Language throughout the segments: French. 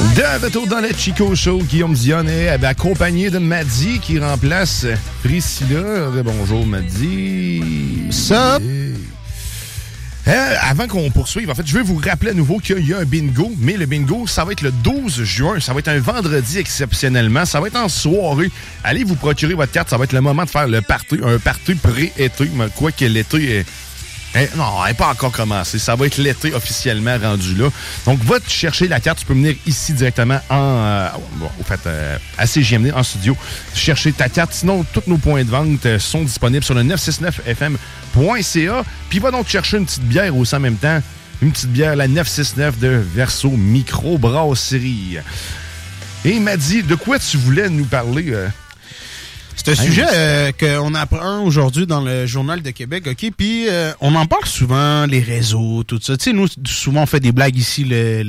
De retour dans le Chico Show, Guillaume Dion est accompagné de Maddy qui remplace Priscilla. Bonjour Maddy. Sup? Avant qu'on poursuive, en fait, je vais vous rappeler à nouveau qu'il y a un bingo, mais le bingo, ça va être le 12 juin. Ça va être un vendredi exceptionnellement. Ça va être en soirée. Allez vous procurer votre carte. Ça va être le moment de faire le party, un party pré-été. Quoique l'été est... non, elle n'est pas encore commencé. Ça va être l'été officiellement rendu là. Donc, va te chercher la carte. Tu peux venir ici directement à CJMD, en studio, chercher ta carte. Sinon, tous nos points de vente sont disponibles sur le 969fm.ca. Puis, va donc chercher une petite bière aussi en même temps. Une petite bière, la 969 de Verso Microbrasserie. Et Maddy, de quoi tu voulais nous parler C'est un sujet qu'on apprend aujourd'hui dans le Journal de Québec, OK? Puis on en parle souvent, les réseaux, tout ça. Tu sais, nous, souvent, on fait des blagues ici.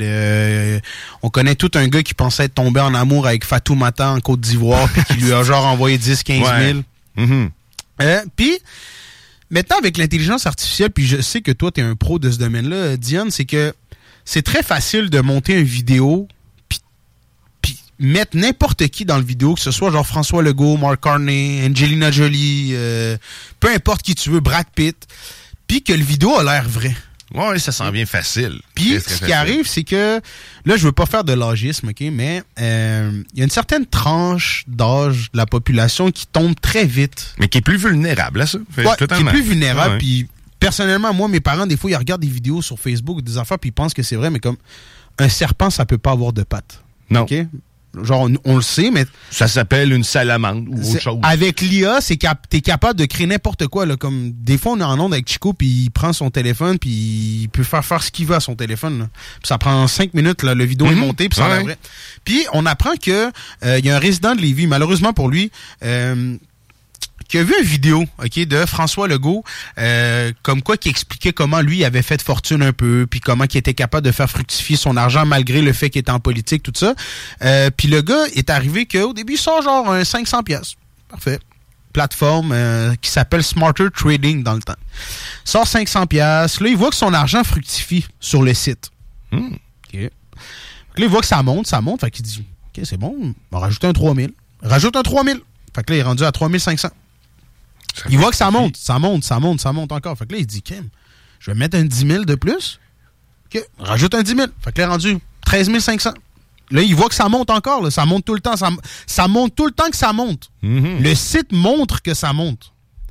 On connaît tout un gars qui pensait être tombé en amour avec Fatoumata en Côte d'Ivoire puis qui lui a genre envoyé 10-15 000. Mm-hmm. Puis, maintenant, avec l'intelligence artificielle, puis je sais que toi, t'es un pro de ce domaine-là, Diane, c'est que c'est très facile de monter une vidéo mettre n'importe qui dans le vidéo, que ce soit genre François Legault, Mark Carney, Angelina Jolie, peu importe qui tu veux, Brad Pitt, puis que le vidéo a l'air vrai. Ouais, ça s'en vient facile. Puis ce qui arrive, c'est que, là, je veux pas faire de l'agisme, OK, mais il y a une certaine tranche d'âge de la population qui tombe très vite. Mais qui est plus vulnérable à ça. Ouais, qui est plus vulnérable, puis personnellement, moi, mes parents, des fois, ils regardent des vidéos sur Facebook, des affaires, puis ils pensent que c'est vrai, mais comme un serpent, ça peut pas avoir de pattes. Non. OK? Genre, on le sait, mais... Ça s'appelle une salamandre ou autre chose. Avec l'IA, t'es capable de créer n'importe quoi. Là, comme des fois, on est en onde avec Chico, puis il prend son téléphone, puis il peut faire ce qu'il veut à son téléphone. Là. Puis ça prend 5 minutes, là, le vidéo est monté, puis ça a l'air vrai. Puis on apprend que y a un résident de Lévis, malheureusement pour lui... qui a vu une vidéo, OK, de François Legault, comme quoi qui expliquait comment lui avait fait de fortune un peu, puis comment il était capable de faire fructifier son argent malgré le fait qu'il était en politique, tout ça. Puis le gars est arrivé qu'au début, il sort genre un 500$. Parfait. Plateforme qui s'appelle Smarter Trading dans le temps. Sort 500$. Là, il voit que son argent fructifie sur le site. OK. Là, il voit que ça monte. Fait qu'il dit, OK, c'est bon, on va rajouter un 3000. Rajoute un 3000. Fait que là, il est rendu à 3500. Il voit que ça monte encore. Fait que là, il dit, Kim, je vais mettre un 10 000 de plus. OK, rajoute un 10 000. Fait que là, il est rendu 13 500. Là, il voit que ça monte encore. Là. Ça monte tout le temps. Ça monte tout le temps que ça monte. Mm-hmm. Le site montre que ça monte.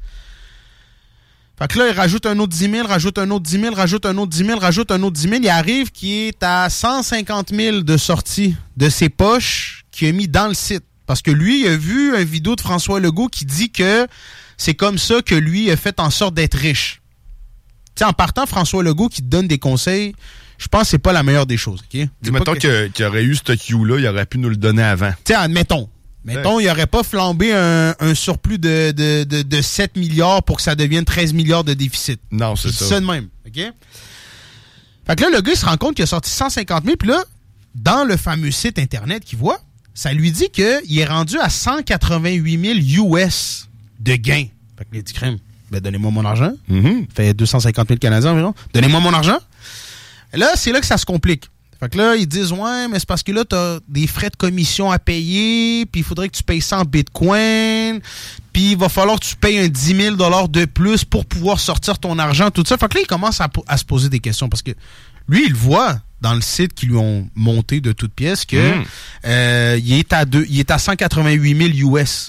Fait que là, il rajoute un autre 10 000, rajoute un autre 10 000, rajoute un autre 10 000, rajoute un autre 10 000. Il arrive qu'il est à 150 000 de sortie de ses poches qu'il a mis dans le site. Parce que lui, il a vu une vidéo de François Legault qui dit que c'est comme ça que lui a fait en sorte d'être riche. Tu sais, en partant, François Legault qui te donne des conseils, je pense que c'est pas la meilleure des choses. Okay? Mettons qu'il aurait eu ce Q-là, il aurait pu nous le donner avant. Tu sais, admettons, il n'aurait pas flambé un surplus de 7 milliards pour que ça devienne 13 milliards de déficit. Non, c'est ça. C'est ça de même. OK? Fait que là, le gars, il se rend compte qu'il a sorti 150 000, puis là, dans le fameux site Internet qu'il voit, ça lui dit qu'il est rendu à 188 000 US de gains. Fait que il dit, crème, ben donnez-moi mon argent. Mm-hmm. Fait 250 000 Canadiens environ. Donnez-moi mon argent. Et là, c'est là que ça se complique. Fait que là, ils disent, ouais, mais c'est parce que là, t'as des frais de commission à payer, puis il faudrait que tu payes ça en Bitcoin, puis il va falloir que tu payes un 10 000 $ de plus pour pouvoir sortir ton argent, tout ça. Fait que là, il commence à se poser des questions parce que lui, il voit dans le site qu'ils lui ont monté de toutes pièces que il est à 188 000 US.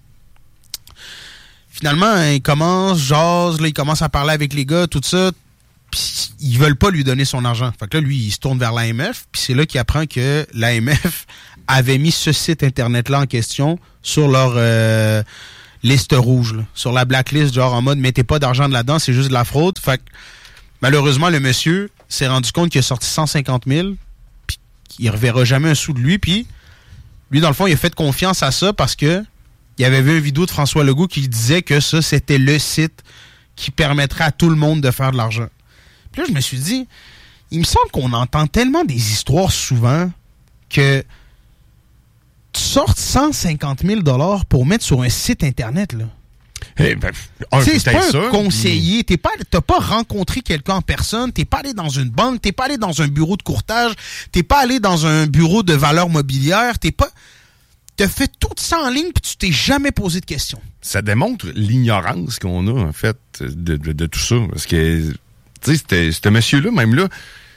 Finalement, il commence à parler avec les gars, tout ça, puis ils veulent pas lui donner son argent. Fait que là, lui, il se tourne vers l'AMF, puis c'est là qu'il apprend que l'AMF avait mis ce site Internet-là en question sur leur liste rouge, là, sur la blacklist, genre en mode « mettez pas d'argent là-dedans, c'est juste de la fraude ». Fait que, malheureusement, le monsieur s'est rendu compte qu'il a sorti 150 000, puis qu'il ne reverra jamais un sou de lui, puis lui, dans le fond, il a fait confiance à ça parce que il avait vu une vidéo de François Legault qui disait que ça, c'était le site qui permettrait à tout le monde de faire de l'argent. Puis là, je me suis dit, il me semble qu'on entend tellement des histoires souvent que tu sortes 150 000 $ pour mettre sur un site Internet, là. c'est pas un conseiller. T'as pas rencontré quelqu'un en personne. T'es pas allé dans une banque. T'es pas allé dans un bureau de courtage. T'es pas allé dans un bureau de valeurs mobilières. T'as fait tout ça en ligne puis tu t'es jamais posé de questions. Ça démontre l'ignorance qu'on a, en fait, de tout ça. Parce que, tu sais, ce monsieur-là, même là,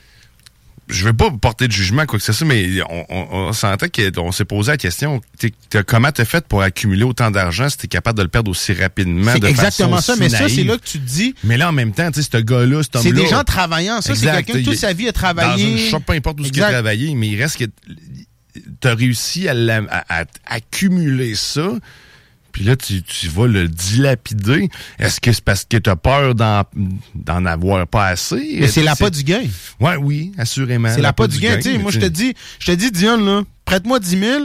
je veux pas porter de jugement, quoi que ce soit, mais on sentait qu'on s'est posé la question, comment t'as fait pour accumuler autant d'argent si t'es capable de le perdre aussi rapidement? C'est exactement ça, mais ça, c'est là que tu te dis... Mais là, en même temps, tu sais, ce gars-là, cet homme-là... C'est des gens travaillant, ça, c'est quelqu'un qui toute sa vie a travaillé... Dans une shop, peu importe où il a travaillé, mais il reste que t'as réussi à accumuler ça... Puis là, tu vas le dilapider. Est-ce que c'est parce que tu as peur d'en avoir pas assez? Mais c'est l'appât du gain. Oui, assurément. C'est l'appât du gain. Tu sais, moi, je te dis, Diane, là, prête-moi 10 000.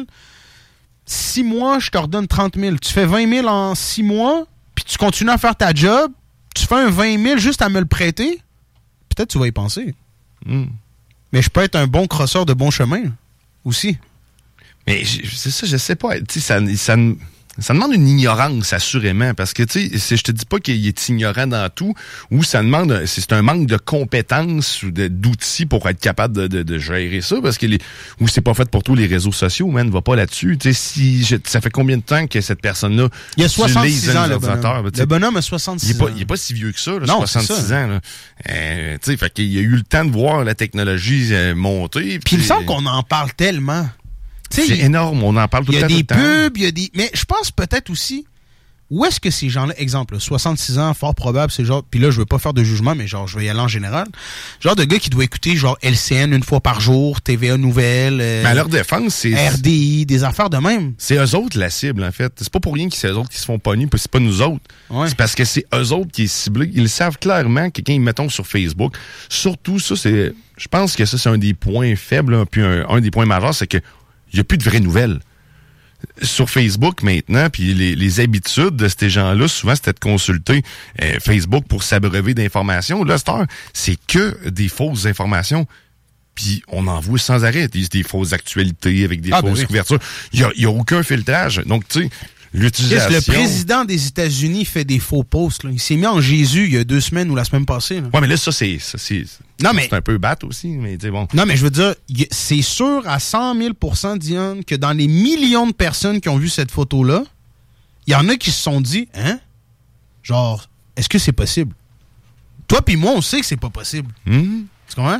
6 mois, je te redonne 30 000. Tu fais 20 000 en 6 mois, puis tu continues à faire ta job. Tu fais un 20 000 juste à me le prêter. Peut-être tu vas y penser. Mais je peux être un bon crosseur de bon chemin aussi. Mais c'est ça, je sais pas. Tu sais, ça demande une ignorance, assurément, parce que, tu sais, je te dis pas qu'il est ignorant dans tout, ou ça demande, c'est un manque de compétences ou d'outils pour être capable de gérer ça, parce que ou c'est pas fait pour tous les réseaux sociaux, man, va pas là-dessus. Tu sais, ça fait combien de temps que cette personne-là... Il y a 66 ans, le bonhomme. Le bonhomme a 66 ans. Il est pas si vieux que ça, là, non, 66 ans, là. Tu sais, fait qu'il a eu le temps de voir la technologie monter. Puis il me semble qu'on en parle tellement... C'est énorme, on en parle tout le temps. Il y a des pubs, il y a des... Mais je pense peut-être aussi, où est-ce que ces gens-là, exemple, 66 ans, fort probable, c'est genre... Puis là, je veux pas faire de jugement, mais genre, je vais y aller en général. Genre de gars qui doit écouter genre LCN une fois par jour, TVA Nouvelles... mais à leur défense, c'est... RDI, des affaires de même. C'est eux autres la cible, en fait. C'est pas pour rien que c'est eux autres qui se font pogner, puis c'est pas nous autres. Ouais. C'est parce que c'est eux autres qui est ciblé. Ils le savent clairement, quelqu'un, mettons, sur Facebook. Surtout, ça, c'est... Je pense que ça, c'est un des points faibles, là, puis un des points majeurs, c'est que il n'y a plus de vraies nouvelles. Sur Facebook maintenant, puis les habitudes de ces gens-là, souvent, c'était de consulter Facebook pour s'abreuver d'informations. Là, c'est que des fausses informations. Puis on en voit sans arrêt. Des fausses actualités avec des fausses couvertures. Il y a aucun filtrage. Donc, tu sais, l'utilisation... Le président des États-Unis fait des faux posts. Là. Il s'est mis en Jésus il y a 2 semaines ou la semaine passée. Là. Ouais, mais là, c'est un peu bête aussi. Mais bon. Non, mais je veux dire, c'est sûr à 100 000 % Diane, que dans les millions de personnes qui ont vu cette photo-là, il y en a qui se sont dit, hein? Genre, est-ce que c'est possible? Toi puis moi, on sait que c'est pas possible. Tu comprends?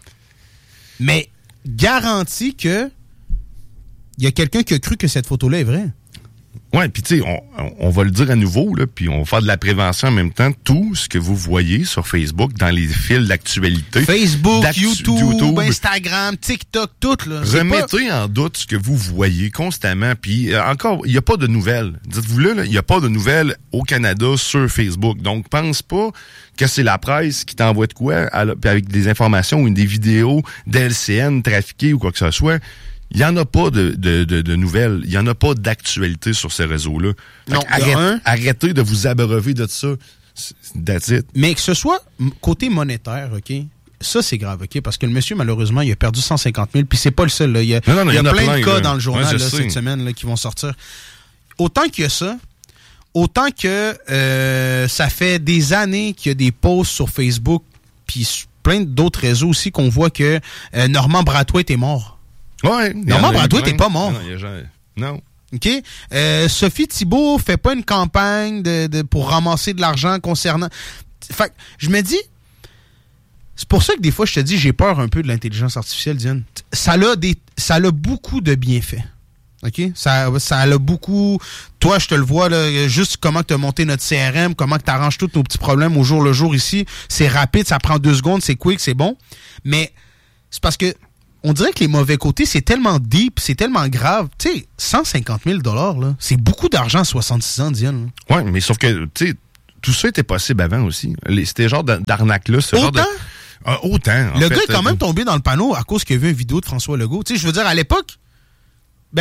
Mais garantis que il y a quelqu'un qui a cru que cette photo-là est vraie. Ouais, puis tu sais, on va le dire à nouveau, là, puis on va faire de la prévention en même temps. Tout ce que vous voyez sur Facebook, dans les fils d'actualité... Facebook, YouTube, Instagram, TikTok, tout, là. Remettez en doute ce que vous voyez constamment, puis encore, il n'y a pas de nouvelles. Dites-vous là, il n'y a pas de nouvelles au Canada sur Facebook. Donc, pense pas que c'est la presse qui t'envoie de quoi, avec des informations ou des vidéos d'LCN trafiquées ou quoi que ce soit. Il n'y en a pas de nouvelles. Il n'y en a pas d'actualité sur ces réseaux-là. Non, arrêtez de vous abreuver de ça. That's it. Mais que ce soit côté monétaire, OK? Ça, c'est grave, OK? Parce que le monsieur, malheureusement, il a perdu 150 000, puis c'est pas le seul. Là. Il y a plein de cas dans le journal cette semaine là, qui vont sortir. Autant qu'il y a ça, autant que ça fait des années qu'il y a des posts sur Facebook, puis plein d'autres réseaux aussi qu'on voit que Normand Brathwaite est mort. Ouais. Normand Brathwaite t'es pas mort. Non. OK? Sophie Thibault fait pas une campagne pour ramasser de l'argent concernant... Fait que je me dis... C'est pour ça que des fois, je te dis, j'ai peur un peu de l'intelligence artificielle, Diane. Ça a beaucoup de bienfaits. OK? Ça a beaucoup... Toi, je te le vois, là, juste comment tu as monté notre CRM, comment tu arranges tous nos petits problèmes au jour le jour ici. C'est rapide, ça prend 2 secondes, c'est quick, c'est bon. Mais c'est parce que on dirait que les mauvais côtés, c'est tellement deep, c'est tellement grave. Tu sais, 150 000 $ là, c'est beaucoup d'argent à 66 ans, Diane. Oui, mais sauf que, tu sais, tout ça était possible avant aussi. C'était genre d'arnaque-là. Autant? Autant. Le gars est quand même tombé dans le panneau à cause qu'il a vu une vidéo de François Legault. Tu sais, je veux dire, à l'époque, ben,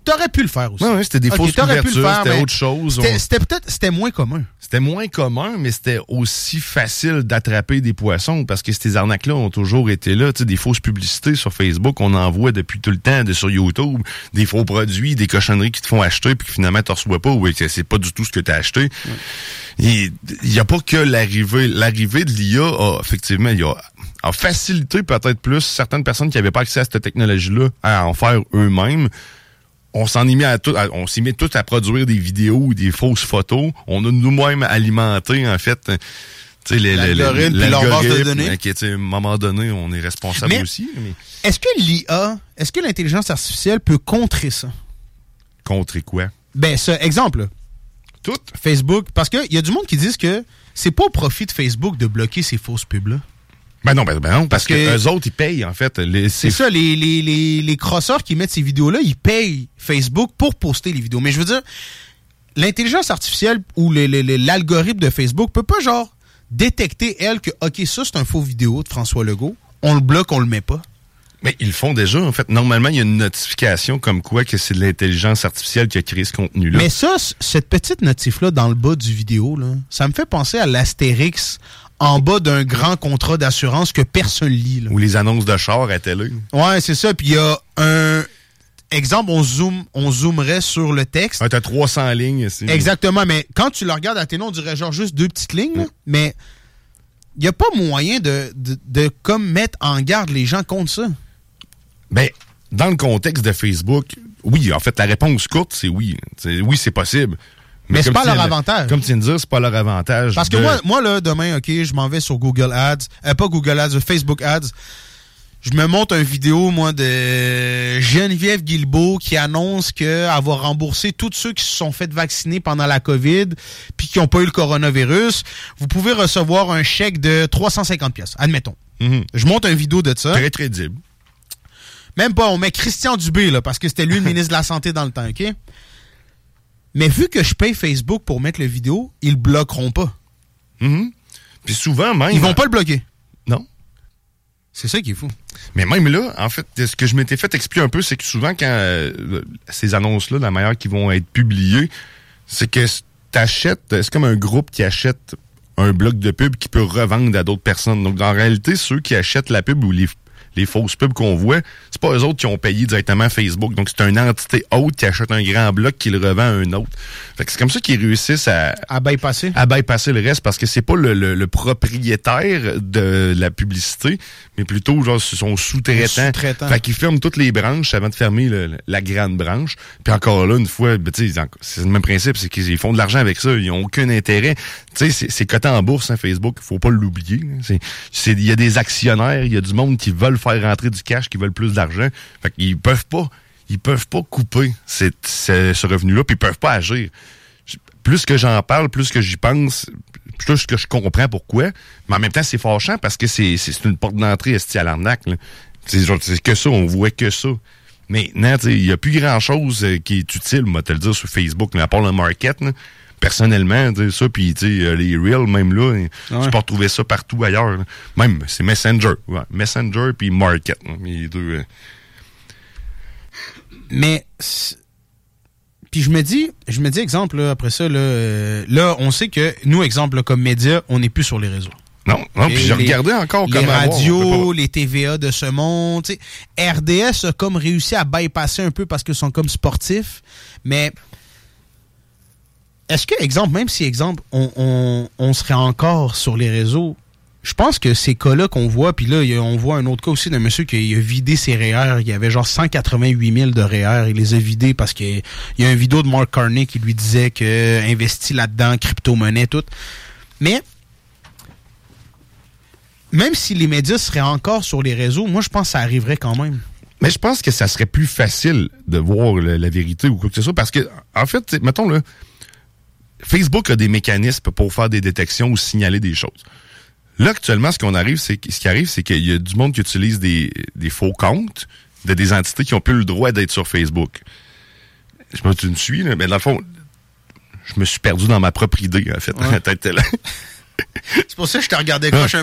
t'aurais pu le faire aussi. Ouais, c'était des fausses couvertures, c'était autre chose. C'était moins commun. C'était moins commun, mais c'était aussi facile d'attraper des poissons parce que ces arnaques-là ont toujours été là. Tu sais, des fausses publicités sur Facebook, on en voit depuis tout le temps, sur YouTube, des faux produits, des cochonneries qui te font acheter puis que finalement tu reçois pas ou que c'est pas du tout ce que tu as acheté. Ouais. Il n'y a pas que l'arrivée de l'IA a effectivement, a facilité peut-être plus certaines personnes qui n'avaient pas accès à cette technologie-là à en faire eux-mêmes. On s'y met tout à produire des vidéos ou des fausses photos. On a nous-mêmes alimenté, en fait, l'algorithme puis leur base de données. À un moment donné, on est responsable aussi. Mais... Est-ce que l'intelligence artificielle peut contrer ça? Contrer quoi? Ben, exemple, là. Tout. Facebook, parce qu'il y a du monde qui disent que c'est pas au profit de Facebook de bloquer ces fausses pubs-là. Ben non, parce que eux autres, ils payent, en fait. C'est ça, les crosseurs qui mettent ces vidéos-là, ils payent Facebook pour poster les vidéos. Mais je veux dire, l'intelligence artificielle ou l'algorithme de Facebook peut pas, détecter, elle, que, OK, ça, c'est un faux vidéo de François Legault. On le bloque, on le met pas. Mais ils le font déjà, en fait. Normalement, il y a une notification comme quoi que c'est de l'intelligence artificielle qui a créé ce contenu-là. Mais ça, cette petite notif-là dans le bas du vidéo, là, ça me fait penser à l'astérix en bas d'un grand contrat d'assurance que personne lit. Là. Ou les annonces de char à télé. Ouais, c'est ça. Puis il y a un... Exemple, on zoomerait sur le texte. Ah, t'as 300 lignes ici. Exactement, mais quand tu le regardes à tes noms, on dirait juste 2 petites lignes, là, mais il n'y a pas moyen de comme mettre en garde les gens contre ça. Ben, dans le contexte de Facebook, oui, en fait, la réponse courte, c'est oui. Oui, c'est possible. Mais c'est pas leur avantage. Comme tu viens de dire, c'est pas leur avantage. Parce que moi là, demain, OK, je m'en vais sur Google Ads. Pas Google Ads, Facebook Ads. Je me monte une vidéo, moi, de Geneviève Guilbeault qui annonce qu'elle va rembourser tous ceux qui se sont fait vacciner pendant la COVID puis qui n'ont pas eu le coronavirus. Vous pouvez recevoir un chèque de 350$, admettons. Mm-hmm. Je monte une vidéo de ça. Très crédible. Même pas, on met Christian Dubé, là, parce que c'était lui le ministre de la Santé dans le temps, OK? Mais vu que je paye Facebook pour mettre la vidéo, ils le bloqueront pas. Mm-hmm. Puis souvent, même... Ils vont pas le bloquer. Non. C'est ça qui est fou. Mais même là, en fait, ce que je m'étais fait expliquer un peu, c'est que souvent, quand ces annonces-là, la manière qui vont être publiées, c'est que t'achètes... C'est comme un groupe qui achète un bloc de pub qui peut revendre à d'autres personnes. Donc, en réalité, ceux qui achètent la pub ou les fausses pubs qu'on voit, c'est pas eux autres qui ont payé directement Facebook. Donc, c'est une entité haute qui achète un grand bloc qui le revend à un autre. Fait que c'est comme ça qu'ils réussissent à bypasser. À bypasser le reste parce que c'est pas le propriétaire de la publicité, mais plutôt, son sous-traitant. Fait qu'ils ferment toutes les branches avant de fermer la grande branche. Puis encore là, une fois, c'est le même principe, c'est qu'ils font de l'argent avec ça. Ils ont aucun intérêt. Tu sais, c'est coté en bourse, hein, Facebook. Faut pas l'oublier. Il y a des actionnaires, il y a du monde qui veulent faire rentrer du cash, qui veulent plus d'argent. Fait qu'ils peuvent pas couper ce revenu-là, puis ils peuvent pas agir. Plus que j'en parle, plus que j'y pense, plus que je comprends pourquoi. Mais en même temps, c'est fâchant parce que c'est une porte d'entrée à l'arnaque. C'est que ça, on voit que ça. Maintenant, il n'y a plus grand-chose qui est utile, moi, te le dire, sur Facebook, à part le market. Là. Personnellement, ça, puis les Reels, même là, tu peux retrouver ça partout ailleurs. Là. Même, c'est Messenger. Ouais, Messenger puis Market. Là, les deux. Mais, puis je me dis, exemple, là, après ça, là, on sait que nous, exemple, là, comme médias, on n'est plus sur les réseaux. Non, puis j'ai regardé encore les radios, les TVA de ce monde. T'sais, RDS a comme réussi à bypasser un peu parce qu'ils sont comme sportifs, mais est-ce que, exemple, même si, exemple, on serait encore sur les réseaux, je pense que ces cas-là qu'on voit, puis là, on voit un autre cas aussi d'un monsieur qui a vidé ses REER. Il y avait 188 000 de REER. Il les a vidés parce qu'il y a une vidéo de Mark Carney qui lui disait que investi là-dedans, crypto-monnaie, tout. Mais même si les médias seraient encore sur les réseaux, moi, je pense que ça arriverait quand même. Mais je pense que ça serait plus facile de voir la vérité ou quoi que ce soit parce que, en fait, mettons, là, Facebook a des mécanismes pour faire des détections ou signaler des choses. Là, actuellement, ce qui arrive, c'est qu'il y a du monde qui utilise des faux comptes de des entités qui n'ont plus le droit d'être sur Facebook. Je sais pas si tu me suis, là, mais dans le fond, je me suis perdu dans ma propre idée, en fait. La tête là. C'est pour ça que je te regardais croche un